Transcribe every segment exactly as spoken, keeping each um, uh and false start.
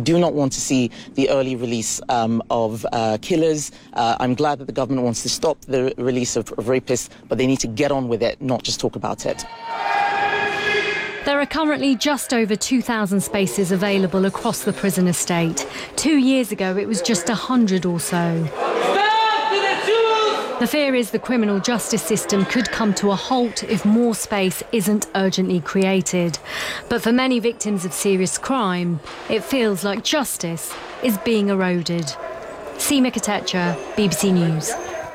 do not want to see the early release um, of uh, killers. Uh, I'm glad that the government wants to stop the release of, of rapists, but they need to get on with it, not just talk about it. There are currently just over two thousand spaces available across the prison estate. Two years ago, it was just one hundred or so. The fear is the criminal justice system could come to a halt if more space isn't urgently created. But for many victims of serious crime, it feels like justice is being eroded. Seema Katecha, B B C News.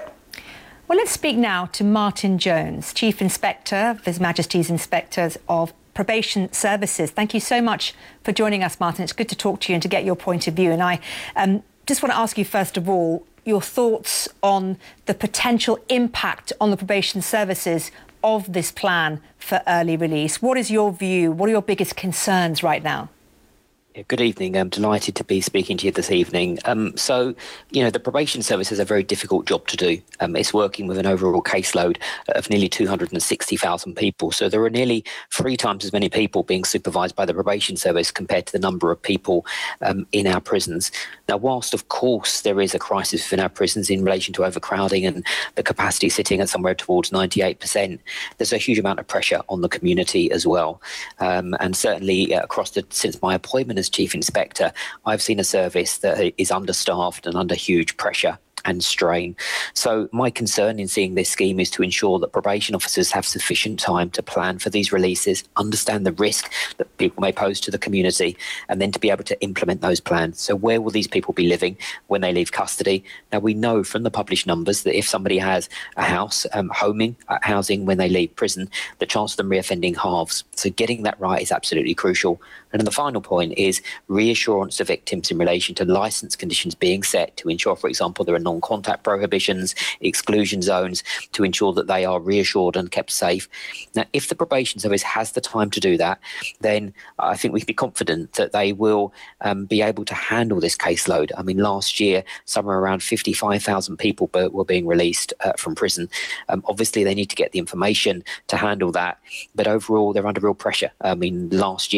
Well, let's speak now to Martin Jones, Chief Inspector of His Majesty's Inspectors of Probation Services. Thank you so much for joining us, Martin. It's good to talk to you and to get your point of view. And I um, just want to ask you, first of all, your thoughts on the potential impact on the probation services of this plan for early release. What is your view? What are your biggest concerns right now? Yeah, good evening. I'm delighted to be speaking to you this evening. Um, so, you know, the probation service has a very difficult job to do. Um, it's working with an overall caseload of nearly two hundred sixty thousand people. So there are nearly three times as many people being supervised by the probation service compared to the number of people um, in our prisons. Now, whilst, of course, there is a crisis within our prisons in relation to overcrowding and the capacity sitting at somewhere towards ninety-eight percent, there's a huge amount of pressure on the community as well. Um, and certainly uh, across the, since my appointment as Chief Inspector, I've seen a service that is understaffed and under huge pressure and strain. So my concern in seeing this scheme is to ensure that probation officers have sufficient time to plan for these releases, understand the risk that people may pose to the community, and then to be able to implement those plans. So where will these people be living when they leave custody? Now, we know from the published numbers that if somebody has a house, um, homing, uh, housing when they leave prison, the chance of them reoffending halves. So getting that right is absolutely crucial. And then the final point is reassurance to victims in relation to licence conditions being set to ensure, for example, there are non-contact prohibitions, exclusion zones, to ensure that they are reassured and kept safe. Now, if the probation service has the time to do that, then I think we can be confident that they will um, be able to handle this caseload. I mean, last year, somewhere around fifty-five thousand people were being released uh, from prison. Um, obviously, they need to get the information to handle that, but overall, they're under real pressure. I mean, last year,